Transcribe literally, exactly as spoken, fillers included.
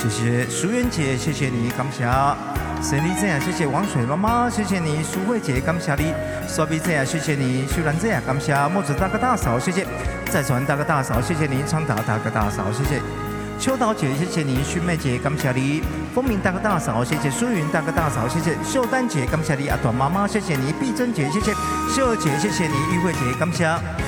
谢谢淑媛姐，谢谢你，感谢。沈丽姐，谢谢王水妈妈，谢谢你，苏慧姐，感谢你，苏碧姐，谢谢你，秀兰姐，感谢，墨子大哥大嫂，谢谢，再传大哥大嫂，谢谢你，昌达大哥大嫂，谢谢，秋桃姐，谢谢你，旭妹姐，感谢你，风明大哥大嫂，谢谢，苏云大哥大嫂，谢谢，秀丹姐，感谢你，阿短妈妈，谢谢你，碧珍姐，谢谢，秀儿姐，谢谢你，玉慧姐，感谢。